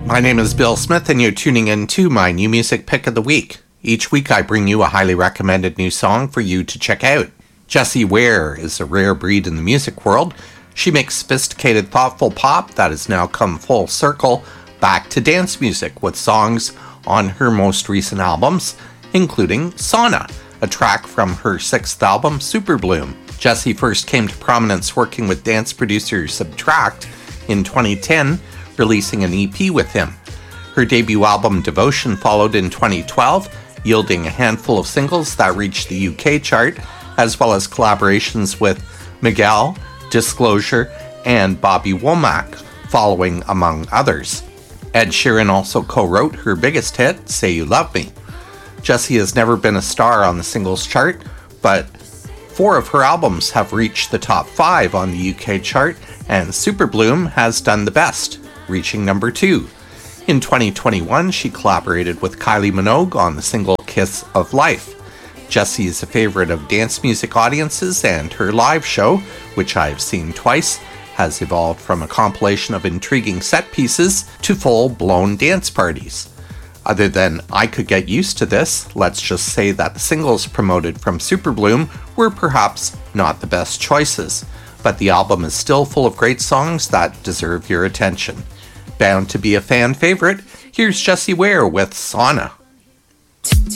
My name is Bill Smith, and you're tuning in to my new music pick of the week. Each week I bring you a highly recommended new song for you to check out. Jessie Ware is a rare breed in the music world. She makes sophisticated, thoughtful pop that has now come full circle back to dance music with songs on her most recent albums, including Sauna, a track from her sixth album, Super Bloom. Jessie first came to prominence working with dance producer Subtract in 2010, releasing an EP with him. Her debut album Devotion followed in 2012, yielding a handful of singles that reached the UK chart, as well as collaborations with Miguel, Disclosure, and Bobby Womack, following among others. Ed Sheeran also co-wrote her biggest hit, Say You Love Me. Jessie has never been a star on the singles chart, but 4 of her albums have reached the top 5 on the UK chart, and Super Bloom has done the best, reaching number 2. In 2021, she collaborated with Kylie Minogue on the single Kiss of Life. Jessie is a favorite of dance music audiences, and her live show, which I've seen twice, has evolved from a compilation of intriguing set pieces to full-blown dance parties. Other than I Could Get Used to This, let's just say that the singles promoted from Super Bloom were perhaps not the best choices, but the album is still full of great songs that deserve your attention. Bound to be a fan favorite, here's Jessie Ware with Sauna.